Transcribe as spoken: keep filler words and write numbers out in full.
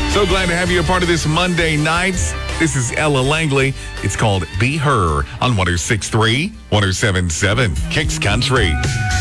So glad to have you a part of this Monday night. This is Ella Langley. It's called Be Her on one oh six point three, one oh seven point seven Kicks Country.